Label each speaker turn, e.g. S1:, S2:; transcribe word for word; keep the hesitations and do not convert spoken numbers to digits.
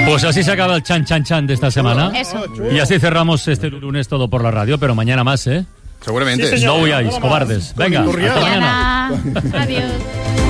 S1: Pues así se acaba el chan chan chan de esta semana.
S2: Eso.
S1: Y así cerramos este lunes todo por la radio, pero mañana más, ¿eh?
S3: Seguramente.
S4: Sí,
S1: No
S4: señor.
S1: huyáis, cobardes. Venga, hasta mañana.
S2: Adiós.